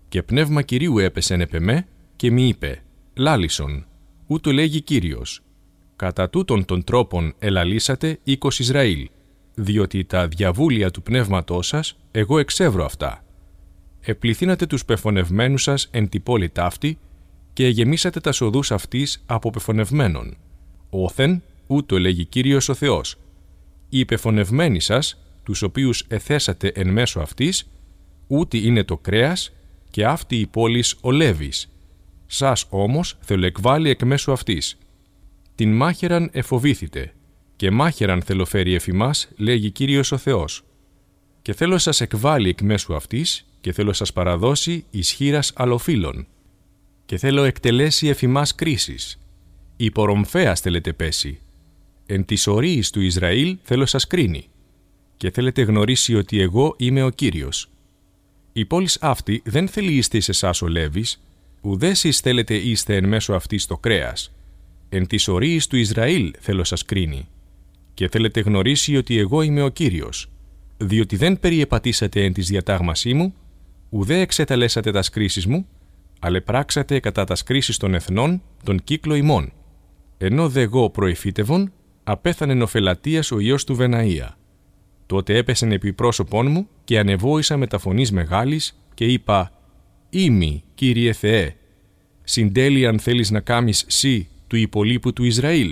Και πνεύμα Κυρίου έπεσεν επ' εμέ και μη είπε, λάλησον, ούτω λέγει Κύριος. Κατά τούτον των τρόπων ελαλήσατε οίκος Ισραήλ, διότι τα διαβούλια του πνεύματός σας εγώ εξεύρω αυτά. Επληθύνατε τους πεφωνευμένους σας εν τη πόλη ταύτη και γεμίσατε τα οδούς αυτής από πεφωνευμένων. Όθεν, ούτω λέγει Κύριος ο Θεός. Οι πεφωνευμένοι σας, τους οποίους εθέσατε εν μέσω αυτής, ούτι είναι το κρέας και αυτή η πόλης ο Λέβης. Σας όμως θέλω εκβάλει εκ μέσω αυτής. Την μάχαιραν εφοβήθητε, και μάχαιραν θέλω φέρει εφημάς, λέγει Κύριος ο Θεός. Και θέλω σας εκβάλει εκ μέσου αυτής, και θέλω σας παραδώσει ισχύρας αλλοφύλων. Και θέλω εκτελέσει εφημάς κρίσης. Υπορομφέας θέλετε πέσει. Εν της ορίης του Ισραήλ θέλω σας κρίνει. Και θέλετε γνωρίσει ότι εγώ είμαι ο Κύριος. Η πόλης αυτή δεν θέλει είστε εις εσάς ο Λέβης, ουδέ εις θέλετε είστε εν μέσω αυτής το κρέας. Εν της ορίης του Ισραήλ θέλω σας κρίνει. Και θέλετε γνωρίσει ότι εγώ είμαι ο Κύριος, διότι δεν περιεπατήσατε εν της διατάγμασή μου, ουδέ εξεταλέσατε τας κρίσεις μου, αλλά πράξατε κατά τας κρίσεις των εθνών τον κύκλο ημών. Ενώ δε εγώ προεφήτευον, απέθανεν ο Φελατίας ο ιός του Βεναΐα. Τότε έπεσεν επί πρόσωπον μου και ανεβόησα με τα φωνής μεγάλης και είπα «Ήμι, Κύριε Θεέ, συντέλει αν θέλεις να κάμεις σύ του υπολείπου του Ισραήλ».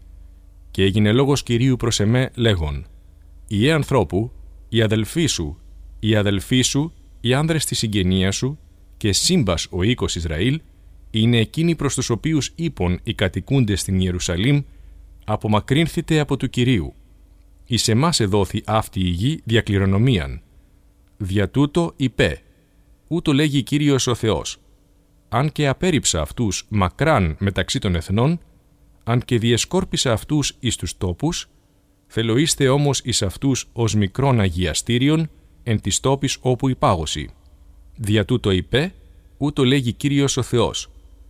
Και έγινε λόγος Κυρίου προς εμέ λέγον «Ιε ανθρώπου, οι αδελφοί σου, οι άνδρες της συγγενείας σου και σύμπας ο οίκος Ισραήλ, είναι εκείνοι προς τους οποίους είπων οι κατοικούντες στην Ιερουσαλήμ, απομακρύνθητε από του Κυρίου. Εις εμάς εδόθη αυτή η γη διακληρονομίαν. Δια τούτο είπε, ούτω λέγει Κύριος ο Θεός. Αν και απέρριψα αυτούς μακράν μεταξύ των εθνών, αν και διεσκόρπισα αυτούς εις τους τόπους, θέλω είστε όμως εις αυτούς ως μικρόν αγιαστήριον εν της τόπης όπου υπάγωση. Δια τούτο είπε, ούτω λέγει Κύριος ο Θεός.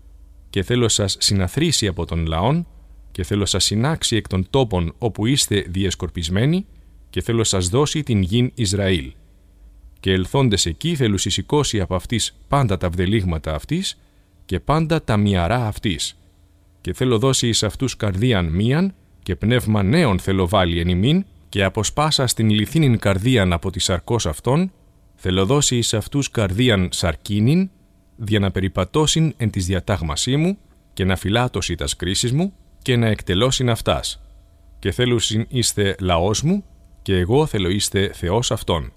Και θέλω σας συναθρήσει από τον λαόν, και θέλω σας συνάξει εκ των τόπων όπου είστε διεσκορπισμένοι, και θέλω σας δώσει την γην Ισραήλ. Και ελθόντες εκεί θέλω σηκώσει από αυτής πάντα τα βδελίγματα αυτής και πάντα τα μυαρά αυτής. Και θέλω δώσει εις αυτούς καρδίαν μίαν, και πνεύμα νέων θέλω βάλει εν ημίν, και αποσπάσα στην λιθίνην καρδίαν από τη σαρκός αυτών, θέλω δώσει εις αυτούς καρδίαν σαρκίνην, δια να περιπατώσιν εν της διατάγμασή μου, και να φυλάτώσει τας κρίσεις μου, και να εκτελώσιν αυτάς. Και θέλουσιν είστε λαός μου, και εγώ θέλω είστε Θεός αυτών.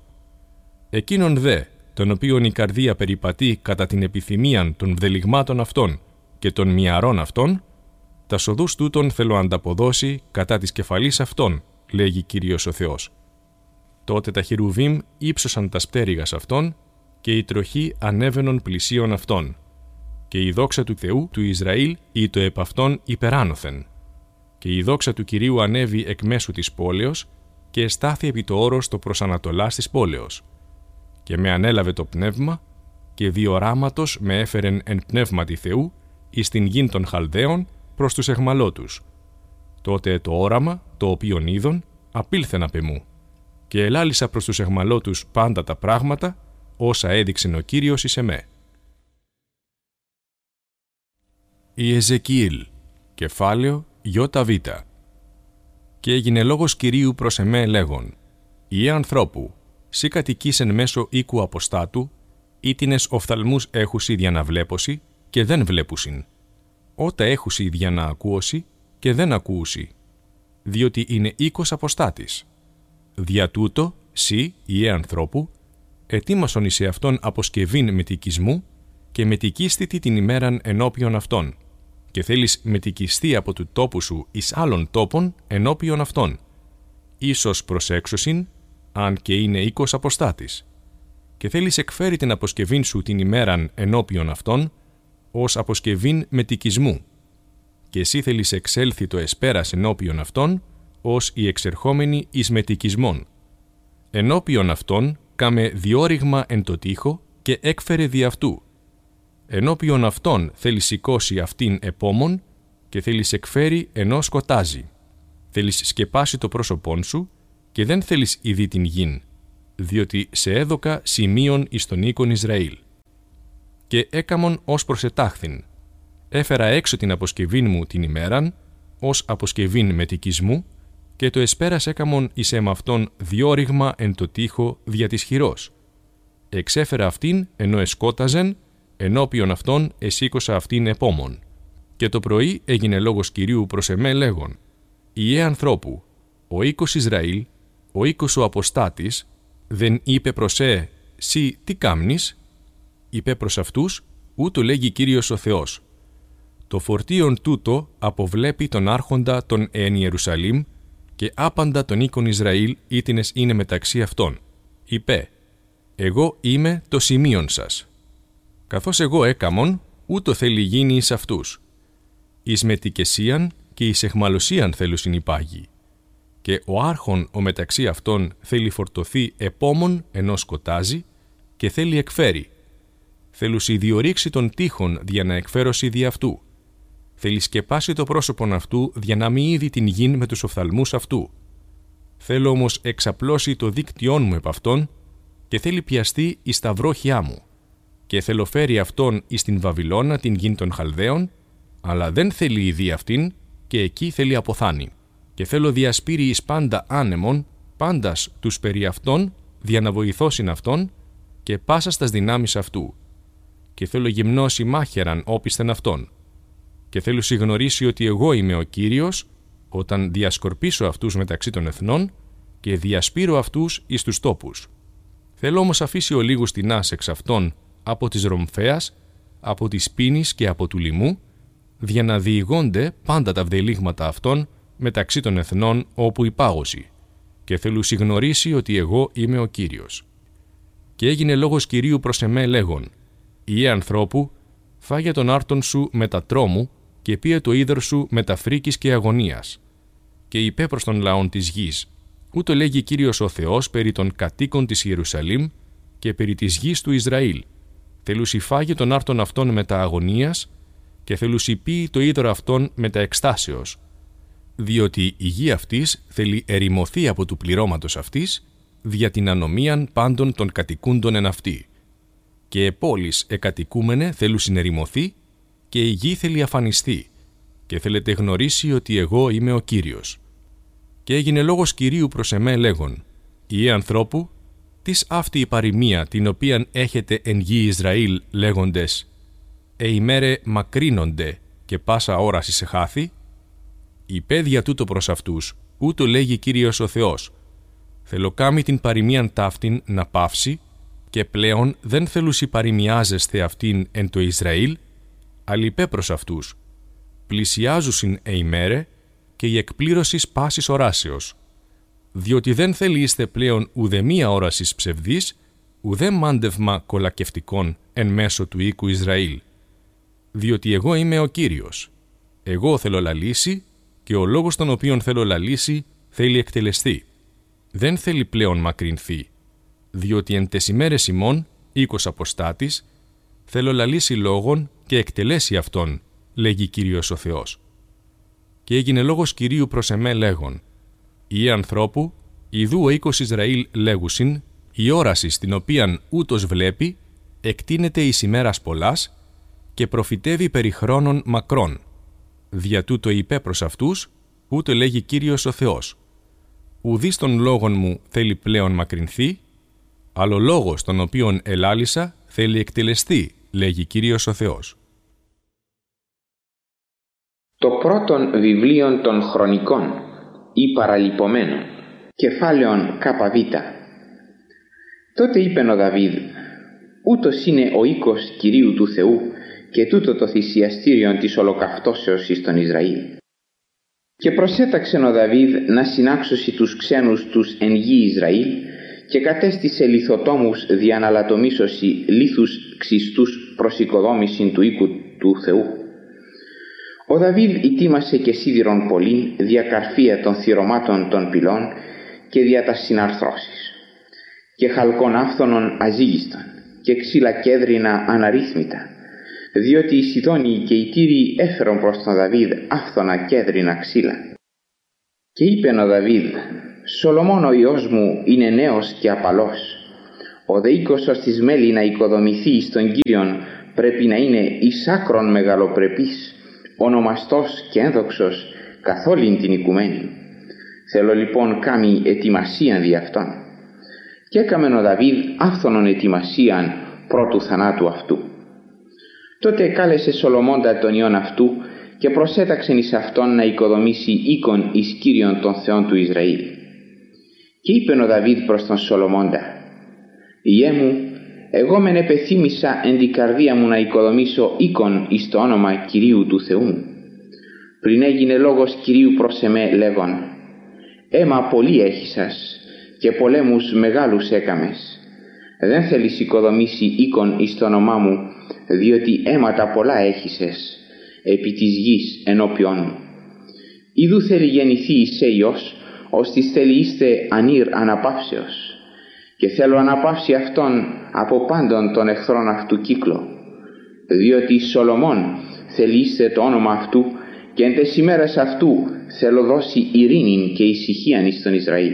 Εκείνον δε, τον οποίον η καρδία περιπατεί κατά την επιθυμίαν των βδελιγμάτων αυτών και των μυαρών αυτών, τα οδούς τούτων θέλω ανταποδώσει κατά της κεφαλής αυτών, λέγει Κύριος ο Θεός. Τότε τα χερουβίμ ύψωσαν τας πτέρυγας αυτών, και η τροχή ανέβαινον πλησίον αυτών. Και η δόξα του Θεού του Ισραήλ ήτο επ' αυτών υπεράνωθεν. Και η δόξα του Κυρίου ανέβη εκ μέσου της πόλεως, και εστάθη επί το όρος το προς ανατολάς της πόλεως. Και με ανέλαβε το πνεύμα, και διοράματος με έφερεν εν πνεύματι Θεού, εις την γην των Χαλδαίων, προς τους αιχμαλώτους. Τότε το όραμα, το οποίον είδον, απήλθεν απ' εμού. Και ελάλησα προς τους αιχμαλώτους πάντα τα πράγματα, όσα έδειξεν ο Κύριος εις εμέ. Η Εζεκιήλ, κεφάλαιο ΙΒ. Και έγινε λόγος Κυρίου προς εμέ λέγον, «Ιε ανθρώπου, σύ κατοικείς εν μέσω οίκου αποστάτου, ήτινες οφθαλμούς έχουσι δια να βλέπωσι και δεν βλέπουσιν, ότα έχουσι δια να ακούωσι και δεν ακούουσι, διότι είναι οίκος αποστάτης. Δια τούτο, σύ, Ιε ανθρώπου, ετοίμασον εις εαυτόν αποσκευήν μετικισμού και μετικίστητη την ημέραν ενώπιον αυτών, και θέλεις μετικιστεί από του τόπου σου εις άλλων τόπων ενώπιον αυτών, ίσως προσέξωσιν, αν και είναι οίκος αποστάτης, και θέλεις εκφέρει την αποσκευήν σου την ημέραν ενώπιον αυτών, ως αποσκευήν μετικισμού, και εσύ θέλεις εξέλθει το εσπέρας ενώπιον αυτών, ως οι εξερχόμενοι εις μετικισμών. Ενώπιον αυτών κάμε διόρυγμα εν το τοίχο και έκφερε δι' αυτού. Ενώπιον αυτών θέλεις σηκώσει αυτήν επόμον και θέλεις εκφέρει ενώ σκοτάζει. Θέλεις σκεπάσει το πρόσωπόν σου και δεν θέλεις ειδεί την γην, διότι σε έδωκα σημείων εις τον οίκον Ισραήλ. και έκαμον ως προσετάχθην. Έφερα έξω την αποσκευήν μου την ημέραν, ως αποσκευήν μετικισμού, και το εσπέρας έκαμον εις εμαυτόν διόρυγμα εν το τοίχο δια της χειρός. Εξέφερα αυτήν ενώ εσκόταζεν, ενώπιον αυτών εσήκωσα αυτήν επόμον. Και το πρωί έγινε λόγος Κυρίου προς εμέ λέγον: «Ιε ανθρώπου, ο οίκος Ισραήλ, ο οίκος ο αποστάτης, δεν είπε προς σύ τι κάμνεις?» Είπε προς αυτούς: «Ούτω λέγει Κύριος ο Θεός. Το φορτίον τούτο αποβλέπει τον άρχοντα των εν Ιερουσαλήμ και άπαντα τον οίκον Ισραήλ ήτινες είναι μεταξύ αυτών. Είπε: εγώ είμαι το σημείον σας. Καθώς εγώ έκαμον, ούτω θέλει γίνει εις αυτούς. Εις μετικεσίαν και εις εχμαλωσίαν θέλουν συνυπάγει. Και ο άρχον ο μεταξύ αυτών θέλει φορτωθεί επόμον ενώ σκοτάζει και θέλει εκφέρει. Θέλουσι διορίξει τον τείχον δια να εκφέρωση δι' αυτού. Θέλει σκεπάσει το πρόσωπον αυτού δια να μη είδει την γην με τους οφθαλμούς αυτού. Θέλω όμως εξαπλώσει το δίκτυόν μου επ' αυτόν και θέλει πιαστεί εις τα βρόχιά μου. Και θέλω φέρει αυτόν εις την Βαβυλώνα την γην των Χαλδαίων, αλλά δεν θέλει ειδεί αυτήν και εκεί θέλει αποθάνει. Και θέλω διασπείρει εις πάντα άνεμον, πάντας τους περί αυτών, δια να βοηθώσιν αυτόν και πάσας τας δυνάμεις αυτού. Και θέλω γυμνώσει μάχαιραν όπισθεν αυτόν. Και θέλω συγνωρίσει ότι εγώ είμαι ο Κύριος, όταν διασκορπίσω αυτούς μεταξύ των εθνών και διασπείρω αυτούς εις τους τόπους. Θέλω όμως αφήσει ο λίγους τεινάς εξ αυτών από της ρομφέας, από της πίνης και από του λιμού, δια να διηγώνται πάντα τα βδελίγματα αυτών μεταξύ των εθνών όπου υπάγωση, και θέλω συγνωρίσει ότι εγώ είμαι ο Κύριος. Και έγινε λόγος Κυρίου προς εμέ λέγον: «Ιε ανθρώπου, φάγε τον άρτον σου με τα τρόμου και πίε το είδωρ σου με τα φρίκης και αγωνίας». Και είπε προς τον λαόν της γης: «Ούτω λέγει Κύριος ο Θεός περί των κατοίκων της Ιερουσαλήμ και περί της γης του Ισραήλ. Θέλουσι φάγε τον άρτον αυτόν με τα αγωνίας και θέλουσι πίει το είδωρ αυτόν με τα εκστάσεως. Διότι η γη αυτής θέλει ερημωθεί από του πληρώματος αυτής, δια την ανομίαν πάντων των κατοικούντων εν αυτή. Και πόλεις εκατοικούμενε θέλουσιν ερημωθεί, και η γη θέλει αφανιστεί, και θέλετε γνωρίσει ότι εγώ είμαι ο Κύριος». Και έγινε λόγος Κυρίου προς εμέ λέγον: «Ιε ανθρώπου, τις αυτή η παροιμία την οποίαν έχετε εν γη Ισραήλ λέγοντες ημέρε μακρύνονται και πάσα ώραση σε χάθη?» Η παιδια τούτο προς αυτούς, ούτω λέγει Κύριος ο Θεός: «Θέλω κάμει την παροιμίαν ταύτην να πάυσει, και πλέον δεν θέλουσι παροιμιάζεσθε αυτήν εν το Ισραήλ, αλλά είπε προς αυτούς: πλησιάζουσιν ημέρε και η εκπλήρωσης πάσης οράσεως. Διότι δεν θέλει είστε πλέον ουδεμία όρασης ψευδής, ουδέ μάντευμα κολακευτικών εν μέσω του οίκου Ισραήλ. Διότι εγώ είμαι ο Κύριος. Εγώ θέλω λαλήσει, και ο λόγος τον οποίον θέλω λαλήσει θέλει εκτελεστεί. Δεν θέλει πλέον μακρυνθεί. Διότι εν τες ημέρες ημών, οίκος αποστάτης, θέλω λαλήσει λόγον και εκτελέσει αυτόν, λέγει Κύριος ο Θεός». Και έγινε λόγος Κυρίου προς εμέ λέγον: «Ιε ανθρώπου, ιδού ο οίκος Ισραήλ λέγουσιν, η όραση στην οποίαν ούτως βλέπει, εκτείνεται εις ημέρας πολλάς και προφητεύει περί χρόνων μακρών. Δια τούτο είπε προς αυτούς, ούτω λέγει Κύριος ο Θεός: ουδείς των λόγων μου θέλει πλέον μακρυνθεί, αλλά ο λόγος τον οποίον ελάλησα θέλει εκτελεστεί, λέγει Κύριος ο Θεός». Το πρώτον βιβλίον των χρονικών ή παραλειπωμένων, κεφάλαιον ΚΒ. Τότε είπεν ο Δαβίδ: ούτως είναι ο οίκος Κυρίου του Θεού και τούτο το θυσιαστήριον της ολοκαυτώσεως εις τον Ισραήλ. Και προσέταξεν ο Δαβίδ να συνάξωση τους ξένους τους εν γη Ισραήλ και κατέστησε λιθοτόμους δια να λατομήσωση λίθους ξιστούς προς οικοδόμησιν του οίκου του Θεού. Ο Δαβίδ ετοίμασε και σίδηρον πολύ δια καρφία των θυρωμάτων των πυλών και δια τα συναρθρώσεις, και χαλκών άφθονων αζύγιστον και ξύλα κέδρινα αναρρύθμιτα, διότι οι Σιδόνιοι και οι Τύριοι έφερον προς τον Δαβίδ άφθονα κέδρινα ξύλα. Και είπεν ο Δαβίδ: Σολομών ο Υιός μου είναι νέος και απαλός, ο δε οίκος ως της μέλη να οικοδομηθεί εις τον Κύριον πρέπει να είναι εις άκρον μεγαλοπρεπής, ονομαστός και ένδοξος καθ' όλην την οικουμένη. Θέλω λοιπόν κάμει ετοιμασίαν δι' αυτόν. Και έκαμεν ο Δαβίδ άφθονον ετοιμασίαν πρώτου θανάτου αυτού. Τότε κάλεσε Σολομώντα τον ιόν αυτού και προσέταξεν εις αυτόν να οικοδομήσει οίκον εις Κύριον των Θεών του Ισραήλ. Και είπεν ο Δαβίδ προς τον Σολομώντα: «Ιέ μου, εγώ μεν επεθύμησα εν την καρδία μου να οικοδομήσω οίκον εις το όνομα Κυρίου του Θεού μου. Πριν έγινε λόγος Κυρίου προς εμέ λέγον: αίμα πολύ έχησας και πολέμους μεγάλους έκαμες. Δεν θέλεις οικοδομήσει οίκον εις το όνομά μου, διότι αίματα πολλά έχησες επί της γης ενώπιον μου. Ιδού θέλει γεννηθεί εις σε Υιός, ώστις θέλει είστε ανήρ αναπαύσεως, και θέλω αναπαύσει αυτόν από πάντων των εχθρών αυτού κύκλο, διότι Σολομών θέλει είστε το όνομα αυτού, και εν τες ημέρες αυτού θέλω δώσει ειρήνην και ησυχίαν εις τον Ισραήλ.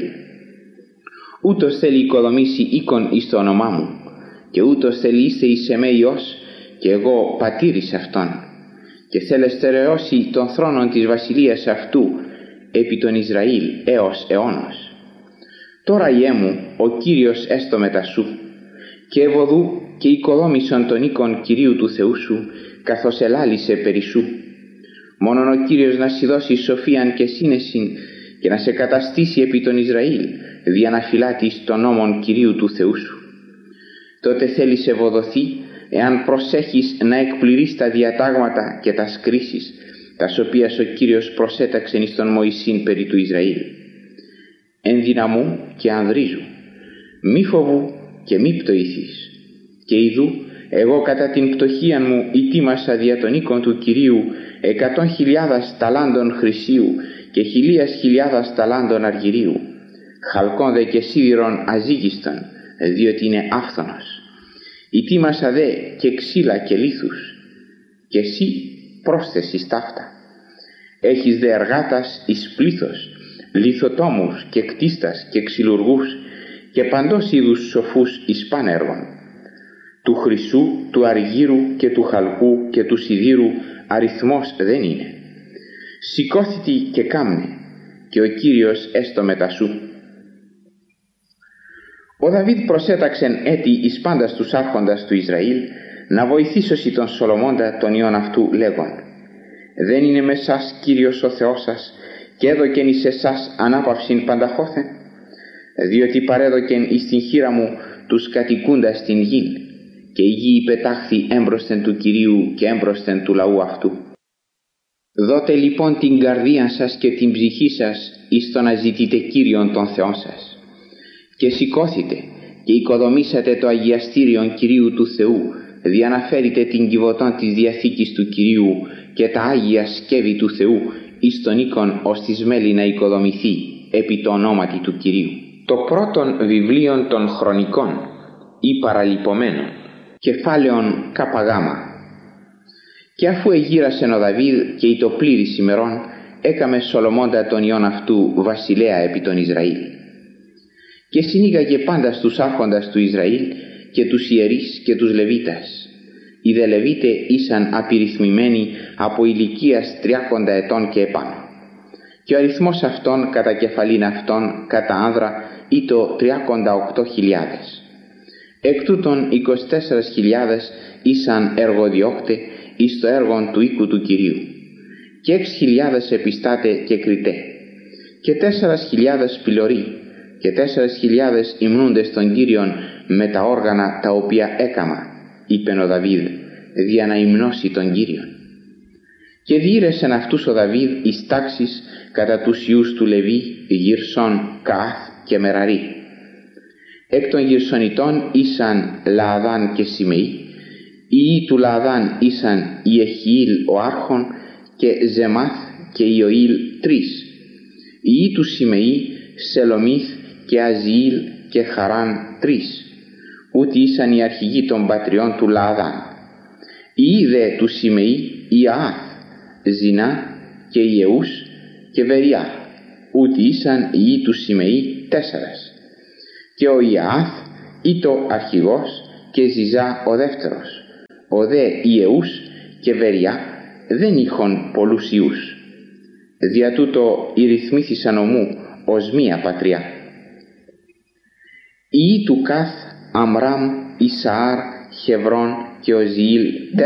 Ούτως θέλει οικοδομήσει οίκον εις το όνομά μου, και ούτως θέλει είστε εις εμέ Υιός, και εγώ πατήρης αυτόν, και θέλει στερεώσει τον θρόνον της βασιλείας αυτού επί τον Ισραήλ έως αιώνος. Τώρα Ιέ μου, ο Κύριος έστω μετά σου, και ευωδού και οικοδόμησον τον οίκον Κυρίου του Θεού σου, καθώς ελάλησε περί σου. Μόνον ο Κύριος να σοι δώσει σοφίαν και σύνεσιν, και να σε καταστήσει επί τον Ισραήλ, δια να φυλάτεις τον νόμον Κυρίου του Θεού σου. Τότε θέλει σε ευωδοθεί, εάν προσέχεις να εκπληρείς τα διατάγματα και τα κρίσεις, τας οποίας ο Κύριος προσέταξεν εις τον Μωυσήν περί του Ισραήλ. Εν δυναμού και ανδρίζου, μη φοβού και μη πτωηθείς. Και ιδού, εγώ κατά την πτωχίαν μου ετοίμασα δια των οίκων του Κυρίου 100.000 ταλάντων χρυσίου και 1.000 ταλάντων αργυρίου, χαλκών δε και σίδηρον αζύγιστον, διότι είναι άφθονος. Ετοίμασα δε και ξύλα και λίθους, και εσύ πρόσθεσης ταύτα. Έχεις δε εργάτας εις πλήθος, λιθοτόμους και κτίστας και ξυλουργούς, και παντός είδους σοφούς εις πάνεργων. Του χρυσού, του αργύρου και του χαλκού και του σιδήρου αριθμός δεν είναι. Σηκώθητη και κάμνε, και ο Κύριος έστω μετά σου. Ο Δαβίδ προσέταξεν έτη εις πάντας τους άρχοντας του Ισραήλ να βοηθήσωσι τον Σολομώντα τον ιόν αυτού λέγον: δεν είναι με σας Κύριος ο Θεός σας, και έδωκεν εις εσάς ανάπαυσιν πανταχώθεν, διότι παρέδωκεν εις την χείρα μου τους κατοικούντας την γην, και η γη υπετάχθη έμπροσθεν του Κυρίου και έμπροσθεν του λαού αυτού. Δώτε λοιπόν την καρδία σας και την ψυχή σας εις το να ζητείτε Κύριον των Θεών σας. Και σηκώθητε και οικοδομήσατε το αγιαστήριον Κυρίου του Θεού, δια να φέρετε την κυβωτών της Διαθήκης του Κυρίου και τα Άγια σκεύη του Θεού εις τον οίκον ως της μέλη να οικοδομηθεί επί το ονόματι του Κυρίου. Το πρώτον βιβλίον των χρονικών ή παραλυπωμένων, κεφάλαιον καπαγάμα. Και αφού εγύρασεν ο Δαβίδ και ει το πλήρης ημερών, έκαμε Σολομώντα τον ιόν αυτού βασιλέα επί τον Ισραήλ. Και συνήγαγε πάντα στους άρχοντας του Ισραήλ και τους ιερείς και τους Λεβίτας. Οι δε Λεβίτε ήσαν απειριθμημένοι από ηλικίας 30 ετών και επάνω. Και ο αριθμός αυτών κατά κεφαλήν αυτών κατά άνδρα ήτο 38.000. Εκ τούτων 24.000 ήσαν εργοδιώκτε εις το έργον του οίκου του Κυρίου, και 6.000 επιστάτε και κριτέ, και 4.000 πυλωροί, και 4.000 υμνούντες των Κύριων με τα όργανα τα οποία έκαμα, είπεν ο Δαβίδ, δια να υμνώσει τον Κύριον. Και διήρεσεν αυτούς ο Δαβίδ εις τάξεις κατά τους ιούς του Λεβί, Γυρσών, Καάθ και Μεραρί. Εκ των Γυρσονιτών ήσαν Λααδάν και Σιμεή. Οι ιοί του Λααδάν ήσαν Ιεχιήλ ο άρχον και Ζεμάθ και Ιωήλ 3. Οι ιοί του Σιμεή Σελομίθ και Αζιήλ και Χαράν 3. Ούτι ήσαν οι αρχηγοί των πατριών του Λααδάν. Οι ιοί δε του Σιμεή Ιαάθ, Ζινά και Ιεούς και Βεριά. Ούτι ήσαν οι ιοί του Σιμεή 4. Και ο Ιαάθ ήτο αρχηγός και Ζιζά ο δεύτερος. Ο δε Ιεούς και Βεριά δεν είχον πολλούς ιούς. Δια τούτο ηρυθμήθησαν ομού ως μία πατριά. Οι ιοί του Καθ, Αμράμ, Ισαάρ, Χεβρών και Οζιήλ 4.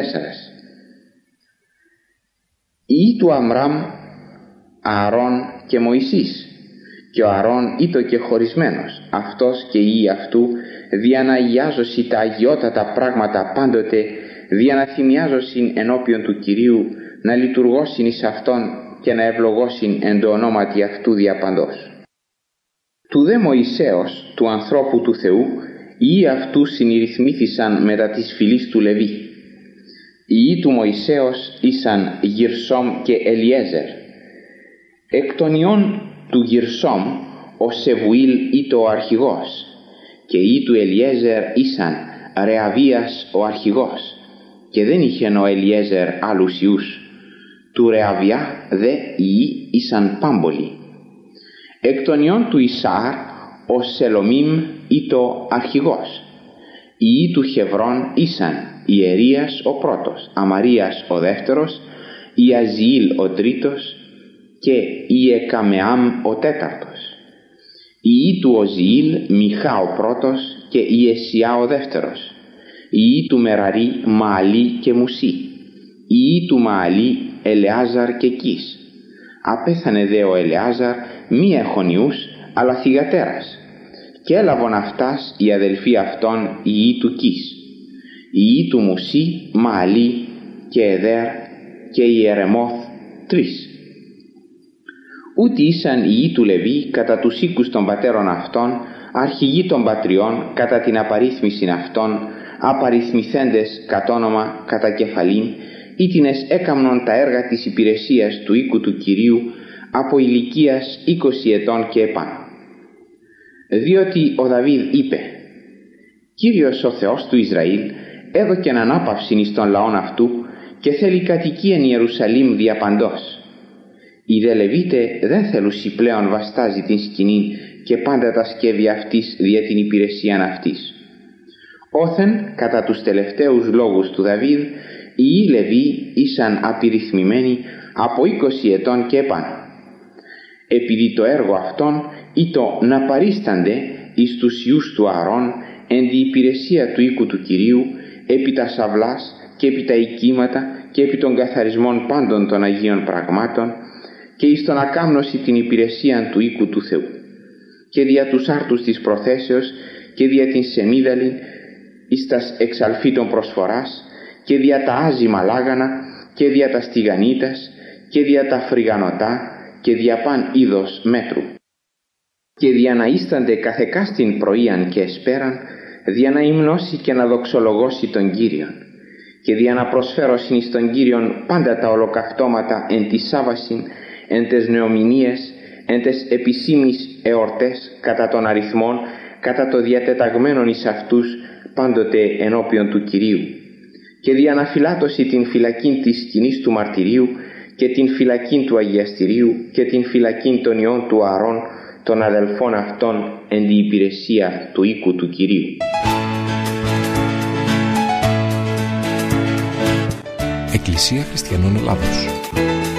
Οι ιοί του Αμράμ, Ααρών και Μωυσής, και ο Ααρών ήτο και χωρισμένος, αυτός και οι ιοί αυτού, δια να αγιάζωσι τα αγιότατα πράγματα πάντοτε, δια να θυμιάζωσιν ενώπιον του Κυρίου, να λειτουργώσιν εις αυτόν και να ευλογώσιν εν το ονόματι αυτού διαπαντός. Του δε Μωυσέως, του ανθρώπου του Θεού, οι ιοί αυτού συνηρυθμήθησαν μετά της φυλής του Λεβί. Οι ιοί του Μωυσέως ήσαν Γυρσόμ και Ελιέζερ. Εκ των ιών του Γυρσόμ ο Σεβουήλ ήτο ο αρχηγός, και οι ιοί του Ελιέζερ ήσαν Ρεαβίας ο αρχηγός, και δεν είχεν ο Ελιέζερ άλλους ιούς. Του Ρεαβιά δε οι ιοί ήσαν πάμπολοι. Εκ των ιών του Ισαάρ ο Σελομίμ ήτο αρχηγός. Οι ιοί του Χεβρών ήσαν Ιερίας ο πρώτος, Αμαρίας ο δεύτερος, Ιαζιήλ ο τρίτος και Ιεκαμεάμ ο τέταρτος. Οι ιοί του Οζιήλ Μιχά ο πρώτος και Ιεσιά ο δεύτερος. Οι ιοί του Μεραρί Μααλί και Μουσί. Οι ιοί του Μααλί Ελεάζαρ και Κις. Απέθανε δε ο Ελεάζαρ μη έχων ιούς, αλλά θυγατέρας, και έλαβον αυτάς οι αδελφοί αυτών οι ιοί του Κις. Οι ιοί του Μουσί Μααλί και Εδέρ και Ιερεμόθ 3. Ούτι ήσαν οι ιοί του Λεβί κατά τους οίκους των πατέρων αυτών, αρχηγοί των πατριών κατά την απαρίθμησιν αυτών, απαριθμηθέντες κατ' όνομα κατά κεφαλήν, ήτινες έκαμνον τα έργα της υπηρεσίας του οίκου του Κυρίου από ηλικίας 20 ετών και επάνω. Διότι ο Δαβίδ είπε: «Κύριος ο Θεός του Ισραήλ έδωκεν ανάπαυσιν εις των λαών αυτού και θέλει κατοικίαν Ιερουσαλήμ διαπαντός. Οι δε Λεβίτε δεν θέλουσι πλέον βαστάζει την σκηνήν και πάντα τα σκεύη αυτής δια την υπηρεσίαν αυτής». Όθεν κατά τους τελευταίους λόγους του Δαβίδ, οι ιοί Λεβί ήσαν απειριθμημένοι από 20 ετών και επάνω. Επειδή το έργο αυτόν ήτο να παρίστανται εις τους ιούς του Ααρών εν τη υπηρεσία του οίκου του Κυρίου, επί τα σαυλάς και επί τα οικίματα και επί των καθαρισμών πάντων των Αγίων πραγμάτων και εις τον ακάμνωση την υπηρεσία του οίκου του Θεού, και δια τους άρτους της προθέσεως και δια την σεμίδαλη εις τας εξαλφίτων προσφοράς και δια τα άζημα λάγανα και δια τα στιγανίτας και δια τα φρυγανωτά και δια παν είδος μέτρου, και δια να ίστανται καθεκάστην πρωίαν και εσπέραν, δια να υμνώσει και να δοξολογώσει τον Κύριον, και δια να προσφέρωσιν εις τον Κύριον πάντα τα ολοκαυτώματα εν τη Σάββασιν, εν τες νεομηνίες, εν τες επισήμεις εορτές κατά των αριθμών, κατά το διατεταγμένον εις αυτούς πάντοτε ενώπιον του Κυρίου, και δια να φυλάτωση την φυλακήν της σκηνής του μαρτυρίου και την φυλακήν του αγιαστηρίου και την φυλακήν των ιών του Ααρών των αδελφών αυτών εν τη υπηρεσία του οίκου του Κυρίου. Εκκλησία Χριστιανών Ελλάδος.